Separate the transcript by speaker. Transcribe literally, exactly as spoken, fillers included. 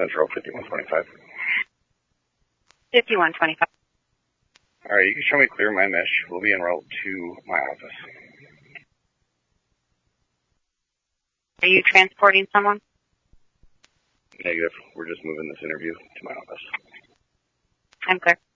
Speaker 1: Central, fifty-one twenty-five.
Speaker 2: fifty-one twenty-five.
Speaker 1: All right, you can show me clear my mesh. We'll be en route to my office.
Speaker 2: Are you transporting someone?
Speaker 1: Negative. We're just moving this interview to my office.
Speaker 2: I'm clear.